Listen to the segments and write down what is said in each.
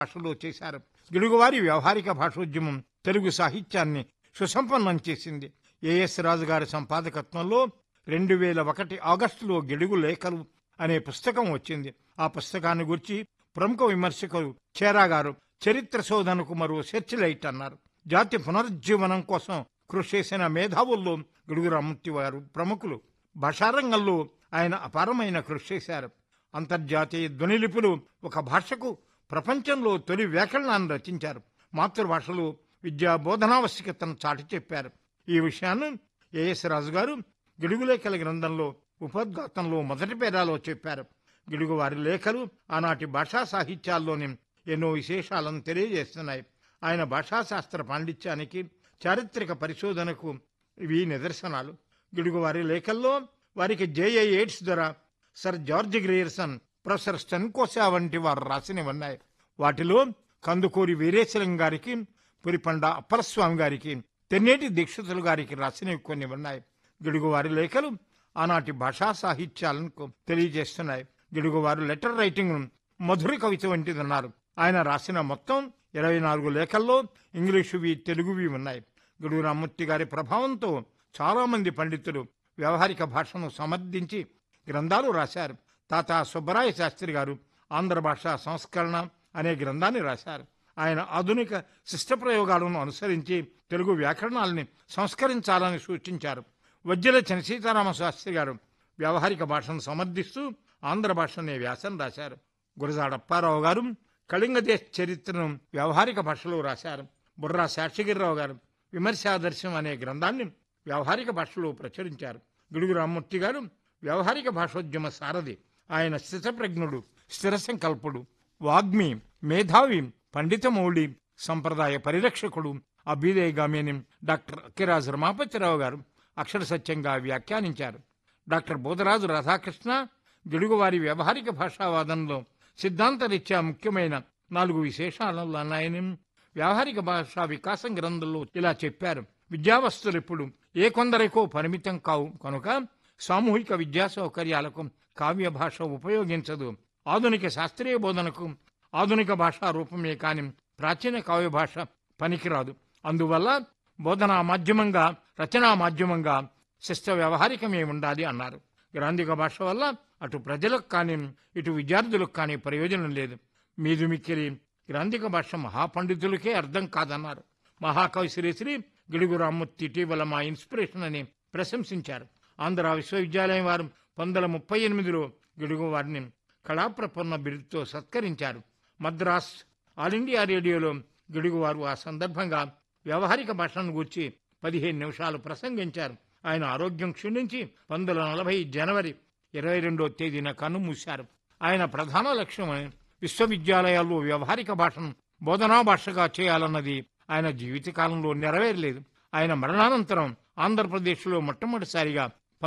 భాషలో చేశారు. గిడుగువారి వ్యవహారిక భాషోద్యమం తెలుగు సాహిత్యాన్ని సుసంపన్నం చేసింది. ఏఎస్ రాజు గారి సంపాదకత్వంలో 2001 ఆగస్టులో గిడుగు లేఖలు అనే పుస్తకం వచ్చింది. ఆ పుస్తకాన్ని గురించి ప్రముఖ విమర్శకులు చేరా గారు చరిత్ర శోధనకు మరో సెర్చ్ లైట్ అన్నారు. జాతి పునరుజ్జీవనం కోసం కృషి చేసిన మేధావుల్లో గిడుగు రామ్మూర్తి వారు ప్రముఖులు. భాషారంగంలో ఆయన అపారమైన కృషి చేశారు. అంతర్జాతీయ ధ్వనిలిపులు ఒక భాషకు ప్రపంచంలో తొలి వ్యాకరణాన్ని రచించారు. మాతృభాషలో విద్యా బోధనావశ్యకతను చాటి చెప్పారు. ఈ విషయాన్ని ఏఎస్ రాజు గారు గిడుగులేఖల గ్రంథంలో ఉపోద్ఘాతంలో మొదటి పేరాలో చెప్పారు. గిడుగు వారి లేఖలు ఆనాటి భాషా సాహిత్యాల్లోని ఎన్నో విశేషాలను తెలియజేస్తున్నాయి. ఆయన భాషాశాస్త్ర పాండిత్యానికి, చారిత్రక పరిశోధనకు ఇవి నిదర్శనాలు. గిడుగు వారి లేఖల్లో వారికి జేఏ ఎయిడ్స్ ద్వారా సర్ జార్జ్ గ్రియర్సన్, ప్రొఫెసర్ స్టెన్కోసా వంటి వారు రాసినవన్నాయి. వాటిలో కందుకూరి వీరేశలింగం గారికి, పురిపండ అప్పలస్వామి గారికి, తెన్నేటి దీక్షితులు గారికి రాసినవి కొన్ని ఉన్నాయి. గిడుగువారి లేఖలు ఆనాటి భాషా సాహిత్యాలను తెలియజేస్తున్నాయి. గిడుగువారు లెటర్ రైటింగ్ మధుర కవిత వంటిదన్నారు. ఆయన రాసిన మొత్తం 24 లేఖల్లో ఇంగ్లీషువి, తెలుగువి ఉన్నాయి. గిడుగు రామ్మూర్తి గారి ప్రభావంతో చాలా మంది పండితులు వ్యవహారిక భాషను సమర్థించి గ్రంథాలు రాశారు. తాతా సుబ్బరాయ శాస్త్రి గారు ఆంధ్ర భాషా సంస్కరణ అనే గ్రంథాన్ని రాశారు. ఆయన ఆధునిక శిష్ట ప్రయోగాలను అనుసరించి తెలుగు వ్యాకరణాలని సంస్కరించాలని సూచించారు. వజ్జల చనసీతారామ శాస్త్రి గారు వ్యవహారిక భాషను సమర్థిస్తూ ఆంధ్ర భాష అనే వ్యాసం రాశారు. గురజాడ అప్పారావు గారు కళింగదేశ చరిత్రను వ్యవహారిక భాషలో రాశారు. బుర్రా శేషగిరిరావు గారు విమర్శాదర్శం అనే గ్రంథాన్ని వ్యవహారిక భాషలో ప్రచురించారు. గిడుగు రామ్మూర్తి గారు వ్యవహారిక భాషోద్యమ సారథి. ఆయన స్థితప్రజ్ఞుడు, స్థిర సంకల్పుడు, వాగ్మి, మేధావి, పండితమౌళి, సంప్రదాయ పరిరక్షకుడు, అభ్యుదయగామిని డాక్టర్ అక్కిరాజు రమాపతిరావు గారు అక్షర సత్యంగా వ్యాఖ్యానించారు. డాక్టర్ బోధరాజు రాధాకృష్ణ గిడుగువారి వ్యవహారిక భాషావాదంలో సిద్ధాంతరీత్యా ముఖ్యమైన 4 విశేషాలున్నాయని వ్యవహారిక భాషా వికాసం గ్రంథంలో ఇలా చెప్పారు. విద్యావస్తులు ఇప్పుడు ఏ కొందరికో పరిమితం కావు కనుక సామూహిక విద్యా సౌకర్యాలకు కావ్య భాష ఉపయోగించదు. ఆధునిక శాస్త్రీయ బోధనకు ఆధునిక భాషా రూపమే కాని ప్రాచీన కావ్య భాష పనికిరాదు. అందువల్ల బోధనా మాధ్యమంగా, రచనా మాధ్యమంగా శిష్ట వ్యవహారికమే ఉండాలి అన్నారు. గ్రాంధిక భాష వల్ల అటు ప్రజలకు కానీ ఇటు విద్యార్థులకు కానీ ప్రయోజనం లేదు. మీదు మిక్కిలి గ్రాంధిక భాష మహాపండితులకే అర్థం కాదన్నారు. మహాకవి శ్రీశ్రీ గిడుగు రామ్మూర్తి ఇటీవల మా ఇన్స్పిరేషన్ అని ప్రశంసించారు. ఆంధ్ర విశ్వవిద్యాలయం వారు 1938లో గిడుగు వారిని కళాప్రపూర్ణ బిరుదుతో సత్కరించారు. మద్రాస్ ఆల్ ఇండియా రేడియోలో గిడుగువారు ఆ సందర్భంగా వ్యవహారిక భాషను గూర్చి 15 నిమిషాలు ప్రసంగించారు. ఆయన ఆరోగ్యం క్షీణించి 1940 జనవరి 22వ తేదీన కన్నుమూశారు. ఆయన ప్రధాన లక్ష్యం విశ్వవిద్యాలయాల్లో వ్యవహారిక భాషను బోధనా భాషగా చేయాలన్నది ఆయన జీవితకాలంలో నెరవేరలేదు. ఆయన మరణానంతరం ఆంధ్రప్రదేశ్లో మొట్టమొదటిసారిగా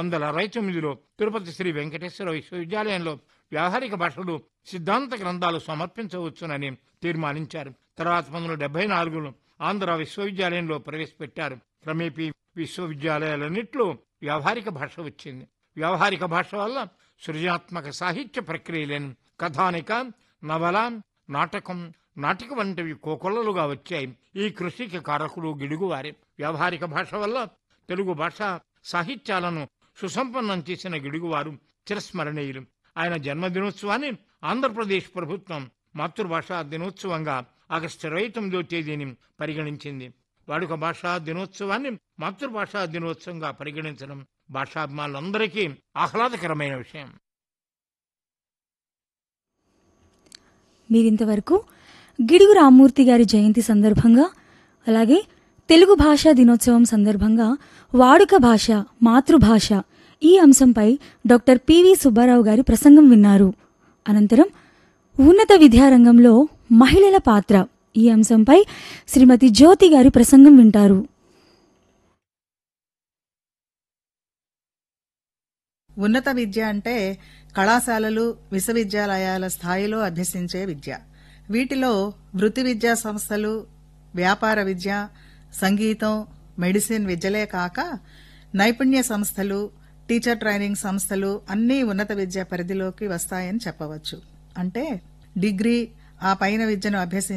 1969లో తిరుపతి శ్రీ వెంకటేశ్వర విశ్వవిద్యాలయంలో వ్యవహారిక భాషలో సిద్ధాంత గ్రంథాలు సమర్పించవచ్చునని తీర్మానించారు. తర్వాత 1974లో ఆంధ్ర విశ్వవిద్యాలయంలో ప్రవేశపెట్టారు. క్రమేపీ విశ్వవిద్యాలయాలన్నింటిలో వ్యవహారిక భాష వచ్చింది. వ్యవహారిక భాష వల్ల సృజనాత్మక సాహిత్య ప్రక్రియలను కథానిక, నవల, నాటకం, నాటిక వంటివి కోకొల్లలుగా వచ్చాయి. ఈ కృషికి కారకుడు గిడుగువారే. వ్యవహారిక భాష వల్ల తెలుగు భాష సాహిత్యాలను సుసంపన్నం చేసిన గిడుగువారు చిరస్మరణీయులు. ఆయన జన్మదినోత్సవాన్ని ఆంధ్రప్రదేశ్ ప్రభుత్వం మాతృభాషా దినోత్సవంగా ఆగస్టు 29వ తేదీని పరిగణించింది. వాడుక భాషా దినోత్సవాన్ని మాతృభాషా దినోత్సవంగా పరిగణించడం భాషాభిమానులందరికీ ఆహ్లాదకరమైన విషయం. మీరింతవరకు గిడుగు రామ్మూర్తి గారి జయంతి సందర్భంగా, అలాగే తెలుగు భాషా దినోత్సవం సందర్భంగా వాడుక భాష, మాతృభాష ఈ అంశంపై డాక్టర్ పివి సుబ్బారావు గారి ప్రసంగం విన్నారు. అనంతరం ఉన్నత విద్యారంగంలో మహిళల పాత్ర ఈ అంశంపై శ్రీమతి జ్యోతి గారి ప్రసంగం వింటారు. ఉన్నత విద్య అంటే కళాశాలలు, విశ్వవిద్యాలయాల స్థాయిలో అభ్యసించే విద్య. వీటిలో వృత్తి విద్యా సంస్థలు, వ్యాపార విద్య, సంగీతం, మెడిసిన్ విద్యలే కాక నైపుణ్య సంస్థలు, టీచర్ ట్రైనింగ్ సంస్థలు అన్నీ ఉన్నత విద్య పరిధిలోకి వస్తాయని చెప్పవచ్చు. అంటే డిగ్రీ, ఆ పైన విద్యను అభ్యసించి